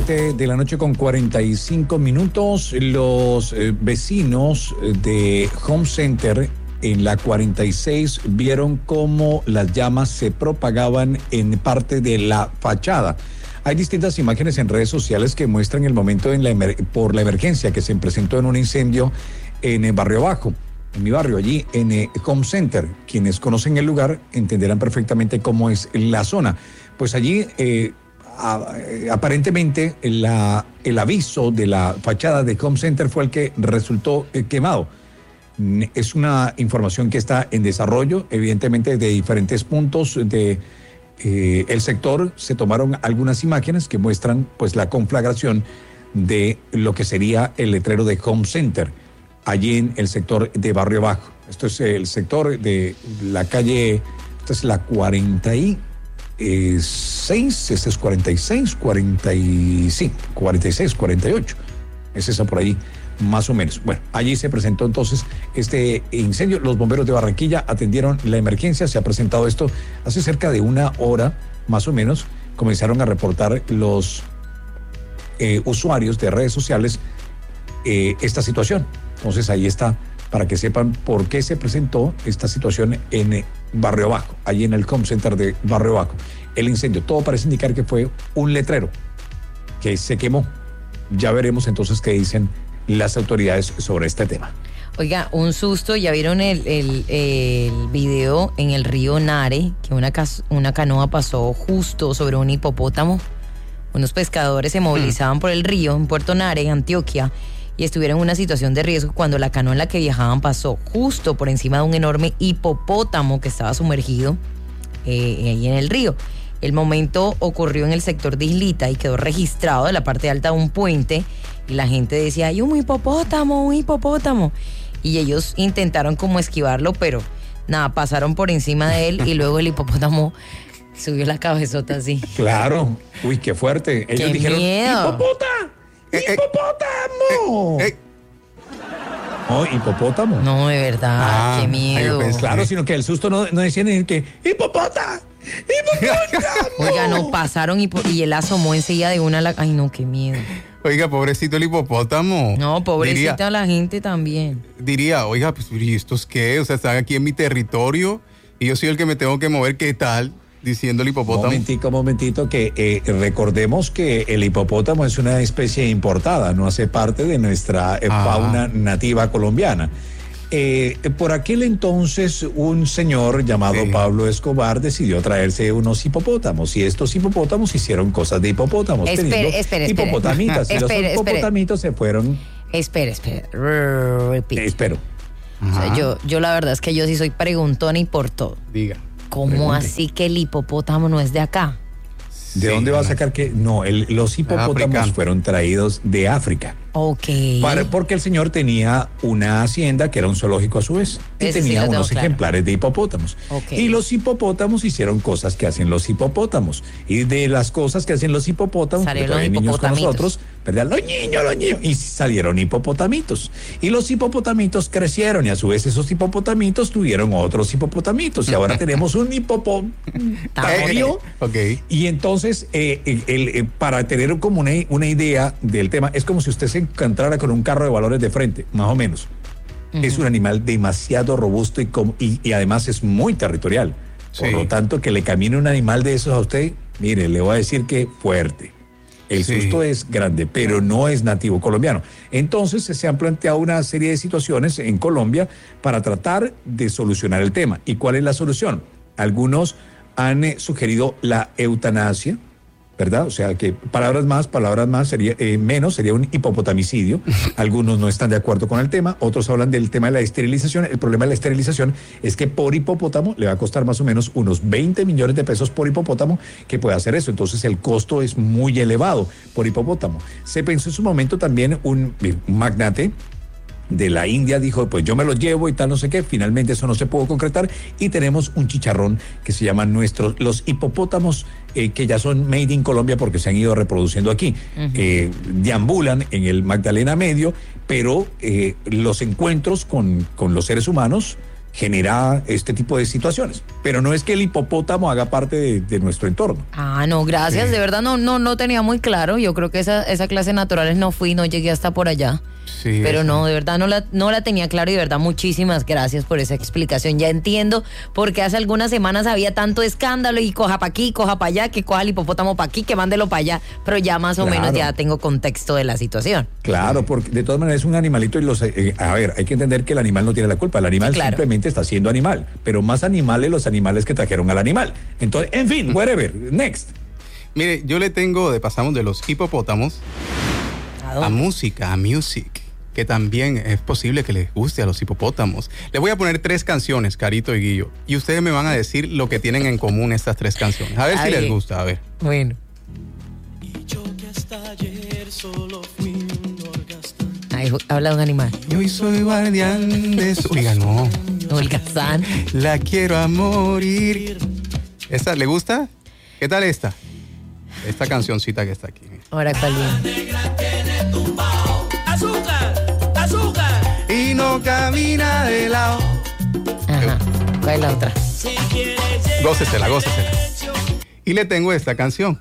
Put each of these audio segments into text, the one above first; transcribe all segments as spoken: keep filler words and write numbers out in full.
siete de la noche con cuarenta y cinco minutos. Los eh, vecinos de Home Center en la cuarenta y seis vieron cómo las llamas se propagaban en parte de la fachada. Hay distintas imágenes en redes sociales que muestran el momento en la emer- por la emergencia que se presentó en un incendio en el Barrio Bajo, en mi barrio, allí en eh, Home Center. Quienes conocen el lugar entenderán perfectamente cómo es la zona. Pues allí eh, a, eh, aparentemente la, el aviso de la fachada de Home Center fue el que resultó eh, quemado. Es una información que está en desarrollo, evidentemente de diferentes puntos de eh, el sector. Se tomaron algunas imágenes que muestran pues la conflagración de lo que sería el letrero de Home Center, allí en el sector de Barrio Bajo. Esto es el sector de la calle, esta es la cuarenta y seis, esta es cuarenta y seis, cuarenta y cinco, cuarenta y seis, cuarenta y ocho, es esa por ahí, más o menos. Bueno, allí se presentó entonces este incendio. Los bomberos de Barranquilla atendieron la emergencia. Se ha presentado esto hace cerca de una hora, más o menos. Comenzaron a reportar los eh, usuarios de redes sociales eh, esta situación. Entonces ahí está, para que sepan por qué se presentó esta situación en Barrio Bajo, allí en el Home Center de Barrio Bajo. El incendio, todo parece indicar que fue un letrero que se quemó. Ya veremos entonces qué dicen las autoridades sobre este tema. Oiga, un susto. Ya vieron el, el, el video en el río Nare, que una, una canoa pasó justo sobre un hipopótamo. Unos pescadores se movilizaban mm. por el río en Puerto Nare, Antioquia, y estuvieron en una situación de riesgo cuando la canoa en la que viajaban pasó justo por encima de un enorme hipopótamo que estaba sumergido eh, ahí en el río. El momento ocurrió en el sector de Islita y quedó registrado en la parte alta de un puente, y la gente decía, hay un hipopótamo, un hipopótamo. Y ellos intentaron como esquivarlo, pero nada, pasaron por encima de él y luego el hipopótamo subió la cabezota así. Claro, uy, qué fuerte. Ellos ¡Qué dijeron, miedo! ¡hipopótamo! ¡Hipopótamo! Eh, eh. Oh, hipopótamo. No, de verdad, ah, qué miedo. Pues, claro, sino que el susto no, no decía ni que ¡hipopótamo! ¡Hipopótamo! Oiga, no, pasaron y, y él asomó enseguida de una... La... Ay, no, qué miedo. Oiga, pobrecito el hipopótamo. No, pobrecita diría, la gente también. Diría, oiga, pues, ¿y estos qué? O sea, están aquí en mi territorio y yo soy el que me tengo que mover, ¿qué tal? Diciendo el hipopótamo. Momentico, momentito, que eh, recordemos que el hipopótamo es una especie importada, no hace parte de nuestra eh, ah. fauna nativa colombiana. Eh, por aquel entonces un señor llamado sí. Pablo Escobar decidió traerse unos hipopótamos, y estos hipopótamos hicieron cosas de hipopótamos. Espere, espere, espere. Hipopotamitas, y espere, los hipopotamitos se fueron. Espera, espera. Repeat. Eh, espero. O sea, yo, yo la verdad es que yo sí soy preguntona y por todo. Diga. ¿Cómo Pregunte. Así que el hipopótamo no es de acá? ¿De sí, dónde va a sacar que? No, el, los hipopótamos Africano. fueron traídos de África. Ok. Para, porque el señor tenía una hacienda que era un zoológico a su vez. Y Ese tenía sí unos claro. ejemplares de hipopótamos. Okay. Y los hipopótamos hicieron cosas que hacen los hipopótamos. Y de las cosas que hacen los hipopótamos, que todavía hay niños con nosotros, ¿verdad? Los niños, los niños. Y salieron hipopotamitos. Y los hipopotamitos crecieron, y a su vez esos hipopotamitos tuvieron otros hipopotamitos. Y ahora tenemos un hipopótamo. Okay. Y entonces, eh, el, el, el, para tener como una, una idea del tema, es como si usted se encontrara con un carro de valores de frente, más o menos. Uh-huh. Es un animal demasiado robusto y, y, y además es muy territorial. Por sí. lo tanto, que le camine un animal de esos a usted, mire, le voy a decir que fuerte. El sí. susto es grande, pero no es nativo colombiano. Entonces se han planteado una serie de situaciones en Colombia para tratar de solucionar el tema. ¿Y cuál es la solución? Algunos han eh, sugerido la eutanasia, ¿verdad? O sea, que palabras más, palabras más, sería eh, menos, sería un hipopotamicidio. Algunos no están de acuerdo con el tema, otros hablan del tema de la esterilización. El problema de la esterilización es que por hipopótamo le va a costar más o menos unos veinte millones de pesos por hipopótamo que puede hacer eso. Entonces el costo es muy elevado por hipopótamo. Se pensó en su momento también un, un magnate de la India dijo, pues yo me los llevo y tal, no sé qué. Finalmente eso no se pudo concretar y tenemos un chicharrón que se llaman nuestros, los hipopótamos, eh, que ya son made in Colombia porque se han ido reproduciendo aquí. Uh-huh. Eh, deambulan en el Magdalena Medio, pero eh, los encuentros con, con los seres humanos genera este tipo de situaciones. Pero no es que el hipopótamo haga parte de, de nuestro entorno. Ah, no, gracias. Sí. De verdad no, no, no tenía muy claro. Yo creo que esa, esa clase de naturales no fui, no llegué hasta por allá. Sí, pero eso. No, de verdad no la, no la tenía claro y de verdad muchísimas gracias por esa explicación. Ya entiendo por qué hace algunas semanas había tanto escándalo y coja para aquí, coja para allá, que coja el hipopótamo para aquí, que mándelo para allá, pero ya más o claro. menos ya tengo contexto de la situación. Claro, porque de todas maneras es un animalito y los, eh, a ver, hay que entender que el animal no tiene la culpa, el animal sí, claro. simplemente está siendo animal, pero más animales los animales que trajeron al animal. Entonces, en fin, whatever, next. Mire, yo le tengo, de pasamos de los hipopótamos a música, a music, que también es posible que les guste a los hipopótamos. Les voy a poner tres canciones, Carito y Guillo, y ustedes me van a decir lo que tienen en común estas tres canciones. A ver Ay, si les gusta, a ver. Bueno. Ay, habla de un animal. Yo soy guardián de su... Oiga, no. Holgazán. La quiero a morir. ¿Esta le gusta? ¿Qué tal esta? Esta cancioncita que está aquí. Ahora, ¿cuál viene? Azúcar, azúcar. Y no camina de lado. Ajá. ¿Cuál es la otra? Gócesela, gócesela. Y le tengo esta canción.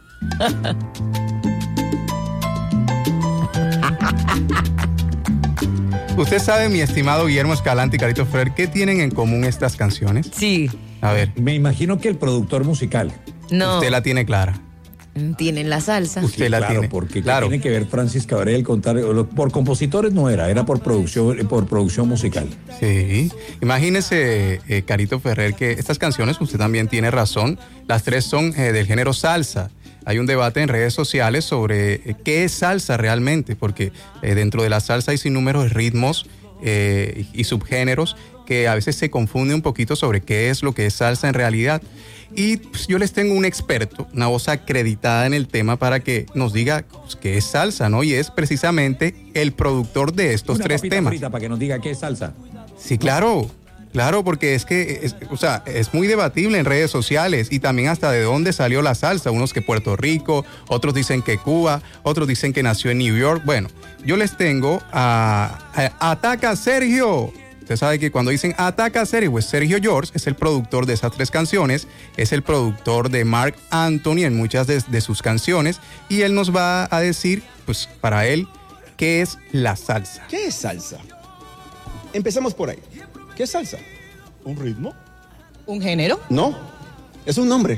¿Usted sabe, mi estimado Guillermo Escalante y Carito Ferrer, qué tienen en común estas canciones? Sí. A ver. Me imagino que el productor musical. No. Usted la tiene clara. Tienen la salsa. Usted sí, la claro, tiene. Porque claro. tiene que ver Francis Cabrel, contar, por compositores no era, era por producción, por producción musical. Sí. Imagínese, eh, Carito Ferrer, que estas canciones, usted también tiene razón, las tres son eh, del género salsa. Hay un debate en redes sociales sobre eh, qué es salsa realmente, porque eh, dentro de la salsa hay sinnúmeros ritmos eh, y subgéneros que a veces se confunde un poquito sobre qué es lo que es salsa en realidad. Y pues, yo les tengo un experto, una voz acreditada en el tema para que nos diga pues, qué es salsa, ¿no? Y es precisamente el productor de estos una tres temas. Frita para que nos diga qué es salsa. Sí, claro. Claro, porque es que, es, o sea, es muy debatible en redes sociales y también hasta de dónde salió la salsa. Unos que Puerto Rico, otros dicen que Cuba, otros dicen que nació en New York. Bueno, yo les tengo a, a Ataca Sergio. Usted sabe que cuando dicen Ataca Sergio, pues Sergio George es el productor de esas tres canciones, es el productor de Marc Anthony en muchas de, de sus canciones y él nos va a decir, pues para él, qué es la salsa. ¿Qué es salsa? Empecemos por ahí. ¿Qué es salsa? ¿Un ritmo? ¿Un género? No, es un nombre.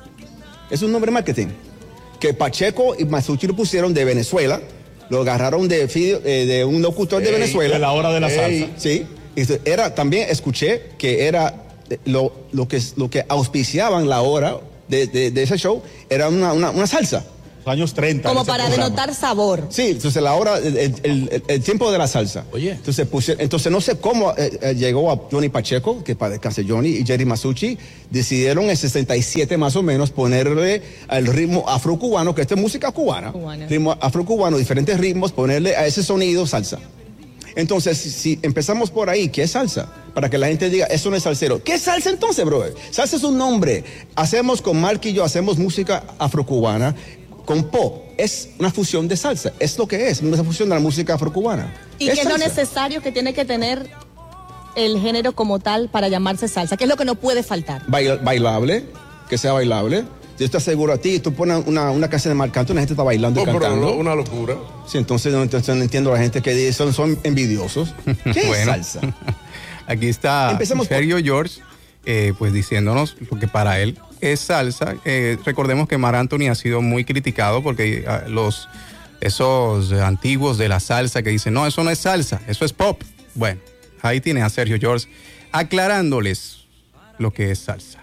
Es un nombre marketing. Que Pacheco y Masucci lo pusieron de Venezuela, lo agarraron de, eh, de un locutor Ey, de Venezuela. De la hora de la salsa. Ey, sí. Era, también escuché que era lo, lo, que, lo que auspiciaban la hora de, de, de ese show, era una, una, una salsa. Años treinta. Como para programa. Denotar sabor. Sí, entonces la hora, el, el, el, el tiempo de la salsa. Oye. Entonces, puse, entonces no sé cómo eh, eh, llegó a Johnny Pacheco, que para descanse Johnny, y Jerry Masucci, decidieron en sesenta y siete más o menos ponerle al ritmo afrocubano, que esto es música cubana, cubana. Ritmo afrocubano, diferentes ritmos, ponerle a ese sonido salsa. Entonces, si, si empezamos por ahí, ¿qué es salsa? Para que la gente diga, eso no es salsero. ¿Qué es salsa entonces, bro? Salsa es un nombre. Hacemos con Mark y yo, hacemos música afrocubana con pop. Es una fusión de salsa. Es lo que es, una fusión de la música afrocubana. ¿Y qué es lo necesario que tiene que tener el género como tal para llamarse salsa? ¿Qué es lo que no puede faltar? Bail, bailable, que sea bailable. Yo te aseguro a ti, tú pones una, una canción de Marc Anthony, la gente está bailando y oh, cantando. Pero una locura. Sí, entonces no, entonces no entiendo a la gente que dice, son, son envidiosos. ¿Qué bueno, es salsa? Aquí está Empecemos Sergio por... George, eh, pues diciéndonos lo que para él es salsa. Eh, recordemos que Marc Anthony ha sido muy criticado porque uh, los esos antiguos de la salsa que dicen, no, eso no es salsa, eso es pop. Bueno, ahí tiene a Sergio George aclarándoles lo que es salsa.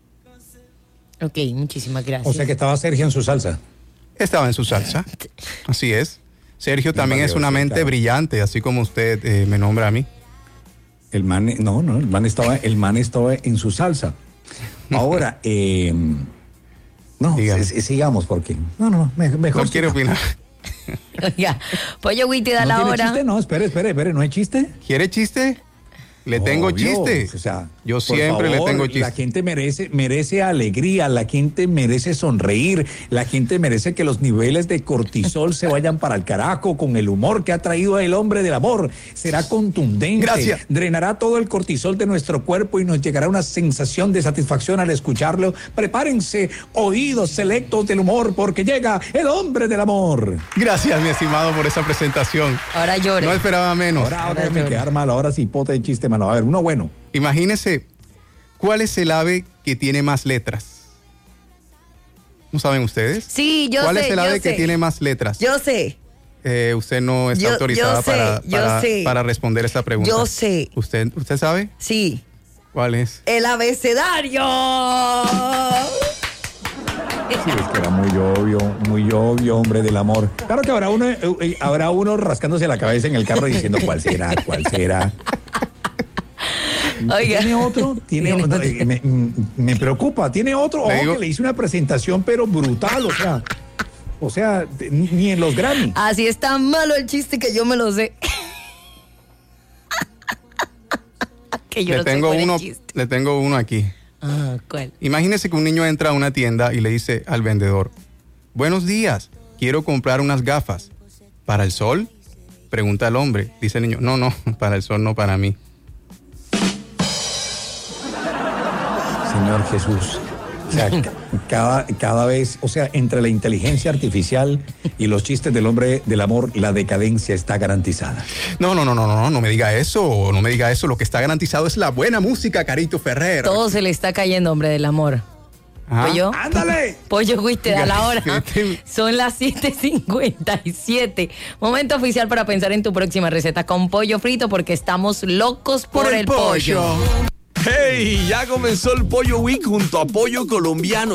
Ok, muchísimas gracias. O sea que estaba Sergio en su salsa. Estaba en su salsa, así es. Sergio también es una mente brillante, así como usted eh, me nombra a mí. El man, no, no, el man estaba, el man estaba en su salsa. Ahora, eh, no, es, sigamos porque, no, no, mejor. No quiere opinar. Oiga, Pollo Witty da ¿No la tiene hora. Chiste? No, espere, espere, espere, ¿no hay chiste? ¿Quiere chiste? Le tengo Obvio, chiste. O sea, yo por siempre favor, le tengo chiste. La gente merece, merece alegría, la gente merece sonreír, la gente merece que los niveles de cortisol se vayan para el carajo con el humor que ha traído el hombre del amor. Será contundente. Gracias. Drenará todo el cortisol de nuestro cuerpo y nos llegará una sensación de satisfacción al escucharlo. Prepárense, oídos selectos del humor, porque llega el hombre del amor. Gracias, mi estimado, por esa presentación. Ahora llore. No esperaba menos. Ahora, ahora déjame quedar mal, ahora sí, pote de chiste malo. A ver, uno bueno. Imagínese, ¿cuál es el ave que tiene más letras? ¿No saben ustedes? Sí, yo ¿Cuál sé, es el yo ave que sé. tiene más letras? Yo sé. Eh, usted no está Yo- autorizada yo sé, para, yo para, sé. para responder esta pregunta. Yo sé. ¿Usted, ¿Usted sabe Sí. cuál es? El abecedario. Sí, es que era muy obvio, muy obvio, hombre del amor. Claro que habrá uno, eh, eh, habrá uno rascándose la cabeza en el carro diciendo cuál será, cuál será. Oiga. ¿Tiene otro? ¿Tiene Tiene otro? otro. Eh, me, me preocupa. ¿Tiene otro? Le Ojo digo- que le hice una presentación, pero brutal, o sea. O sea, de- ni, ni en los Grammy. Así está malo el chiste que yo me lo sé. que yo Le no sé tengo cuál es el uno, chiste. le tengo uno aquí. Ah, ¿cuál? Imagínese que un niño entra a una tienda y le dice al vendedor: buenos días, quiero comprar unas gafas. ¿Para el sol? Pregunta el hombre. Dice el niño: no, no, para el sol, no para mí. Señor Jesús. O sea, ca- cada, cada vez, o sea, entre la inteligencia artificial y los chistes del hombre del amor, la decadencia está garantizada. No, no, no, no, no, no me diga eso, no me diga eso. Lo que está garantizado es la buena música, Carito Ferrer. Todo se le está cayendo, hombre del amor. Ajá. ¿Pollo? ¡Ándale! Pollo Wister a la hora. Siete. Son las siete cincuenta y siete. Momento oficial para pensar en tu próxima receta con pollo frito porque estamos locos por, el pollo. ¡Hey! Ya comenzó el Pollo Week junto a Pollo Colombiano.